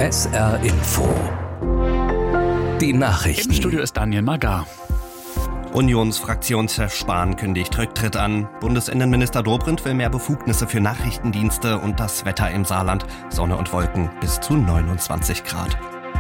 SR Info. Die Nachrichten. Im Studio ist Daniel Magar. Unionsfraktionschef Spahn kündigt Rücktritt an. Bundesinnenminister Dobrindt will mehr Befugnisse für Nachrichtendienste und das Wetter im Saarland. Sonne und Wolken bis zu 29 Grad.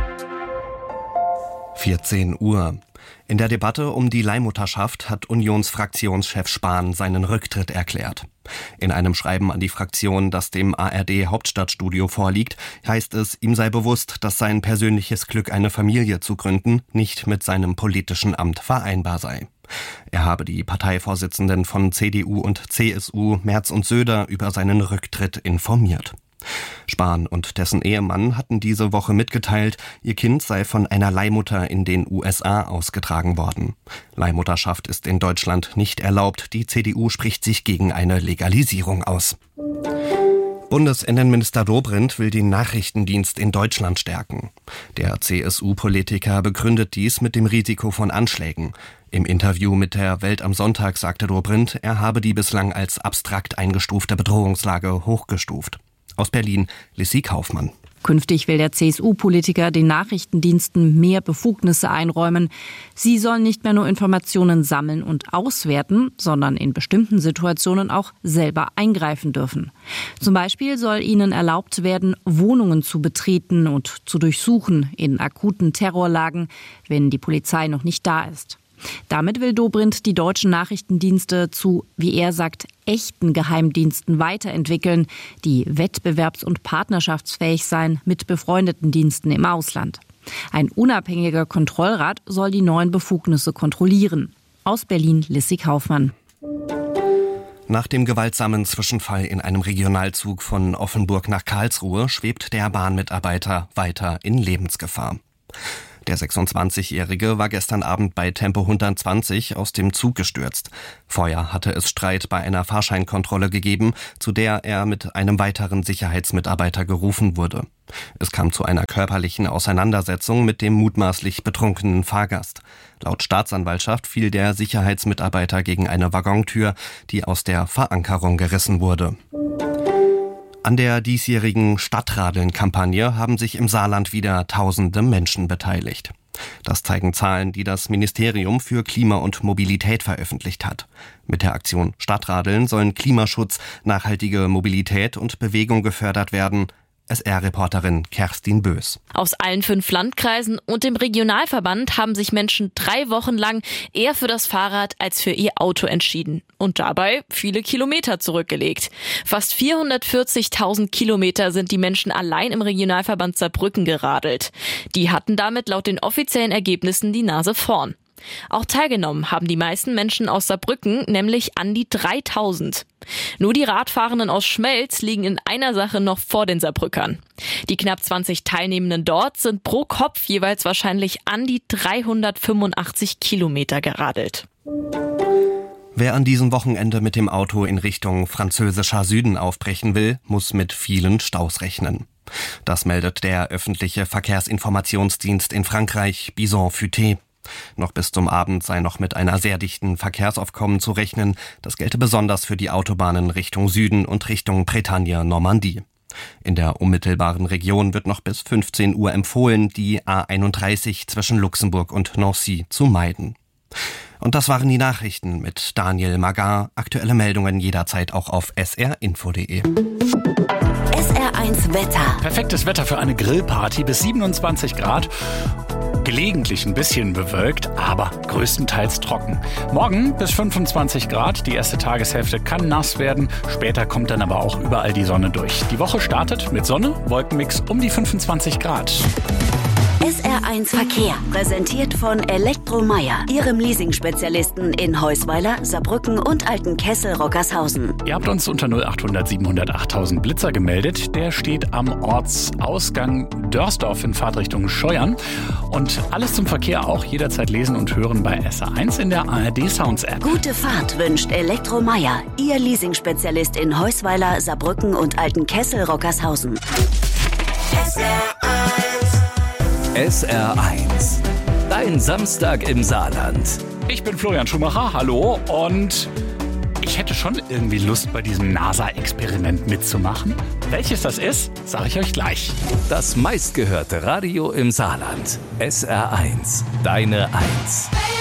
14 Uhr. In der Debatte um die Leihmutterschaft hat Unionsfraktionschef Spahn seinen Rücktritt erklärt. In einem Schreiben an die Fraktion, das dem ARD-Hauptstadtstudio vorliegt, heißt es, ihm sei bewusst, dass sein persönliches Glück, eine Familie zu gründen, nicht mit seinem politischen Amt vereinbar sei. Er habe die Parteivorsitzenden von CDU und CSU, Merz und Söder, über seinen Rücktritt informiert. Spahn und dessen Ehemann hatten diese Woche mitgeteilt, ihr Kind sei von einer Leihmutter in den USA ausgetragen worden. Leihmutterschaft ist in Deutschland nicht erlaubt. Die CDU spricht sich gegen eine Legalisierung aus. Bundesinnenminister Dobrindt will den Nachrichtendienst in Deutschland stärken. Der CSU-Politiker begründet dies mit dem Risiko von Anschlägen. Im Interview mit der Welt am Sonntag sagte Dobrindt, er habe die bislang als abstrakt eingestufte Bedrohungslage hochgestuft. Aus Berlin, Lissy Kaufmann. Künftig will der CSU-Politiker den Nachrichtendiensten mehr Befugnisse einräumen. Sie sollen nicht mehr nur Informationen sammeln und auswerten, sondern in bestimmten Situationen auch selber eingreifen dürfen. Zum Beispiel soll ihnen erlaubt werden, Wohnungen zu betreten und zu durchsuchen in akuten Terrorlagen, wenn die Polizei noch nicht da ist. Damit will Dobrindt die deutschen Nachrichtendienste zu, wie er sagt, echten Geheimdiensten weiterentwickeln, die wettbewerbs- und partnerschaftsfähig seien mit befreundeten Diensten im Ausland. Ein unabhängiger Kontrollrat soll die neuen Befugnisse kontrollieren. Aus Berlin, Lissy Kaufmann. Nach dem gewaltsamen Zwischenfall in einem Regionalzug von Offenburg nach Karlsruhe schwebt der Bahnmitarbeiter weiter in Lebensgefahr. Der 26-Jährige war gestern Abend bei Tempo 120 aus dem Zug gestürzt. Vorher hatte es Streit bei einer Fahrscheinkontrolle gegeben, zu der er mit einem weiteren Sicherheitsmitarbeiter gerufen wurde. Es kam zu einer körperlichen Auseinandersetzung mit dem mutmaßlich betrunkenen Fahrgast. Laut Staatsanwaltschaft fiel der Sicherheitsmitarbeiter gegen eine Waggontür, die aus der Verankerung gerissen wurde. An der diesjährigen Stadtradeln-Kampagne haben sich im Saarland wieder tausende Menschen beteiligt. Das zeigen Zahlen, die das Ministerium für Klima und Mobilität veröffentlicht hat. Mit der Aktion Stadtradeln sollen Klimaschutz, nachhaltige Mobilität und Bewegung gefördert werden. SR-Reporterin Kerstin Bös. Aus allen 5 Landkreisen und dem Regionalverband haben sich Menschen 3 Wochen lang eher für das Fahrrad als für ihr Auto entschieden. Und dabei viele Kilometer zurückgelegt. Fast 440.000 Kilometer sind die Menschen allein im Regionalverband Saarbrücken geradelt. Die hatten damit laut den offiziellen Ergebnissen die Nase vorn. Auch teilgenommen haben die meisten Menschen aus Saarbrücken, nämlich an die 3000. Nur die Radfahrenden aus Schmelz liegen in einer Sache noch vor den Saarbrückern. Die knapp 20 Teilnehmenden dort sind pro Kopf jeweils wahrscheinlich an die 385 Kilometer geradelt. Wer an diesem Wochenende mit dem Auto in Richtung französischer Süden aufbrechen will, muss mit vielen Staus rechnen. Das meldet der öffentliche Verkehrsinformationsdienst in Frankreich, Bison-Futé. Noch bis zum Abend sei noch mit einer sehr dichten Verkehrsaufkommen zu rechnen. Das gelte besonders für die Autobahnen Richtung Süden und Richtung Bretagne, Normandie. In der unmittelbaren Region wird noch bis 15 Uhr empfohlen, die A31 zwischen Luxemburg und Nancy zu meiden. Und das waren die Nachrichten mit Daniel Magar. Aktuelle Meldungen jederzeit auch auf srinfo.de. SR1 Wetter. Perfektes Wetter für eine Grillparty bis 27 Grad. Gelegentlich ein bisschen bewölkt, aber größtenteils trocken. Morgen bis 25 Grad, die erste Tageshälfte kann nass werden. Später kommt dann aber auch überall die Sonne durch. Die Woche startet mit Sonne, Wolkenmix um die 25 Grad. SR1 Verkehr, präsentiert von Elektromeyer, Ihrem Leasing-Spezialisten in Heusweiler, Saarbrücken und Altenkessel-Rockershausen. Ihr habt uns unter 0800 700 8000 Blitzer gemeldet. Der steht am Ortsausgang Dörsdorf in Fahrtrichtung Scheuern. Und alles zum Verkehr auch jederzeit lesen und hören bei SR1 in der ARD Sounds App. Gute Fahrt wünscht Elektromeyer, Ihr Leasing-Spezialist in Heusweiler, Saarbrücken und Altenkessel-Rockershausen. SR1. Dein Samstag im Saarland. Ich bin Florian Schumacher, hallo, und Ich hätte schon irgendwie Lust, bei diesem NASA-Experiment mitzumachen. Welches das ist, sage ich euch gleich. Das meistgehörte Radio im Saarland. SR1, deine 1.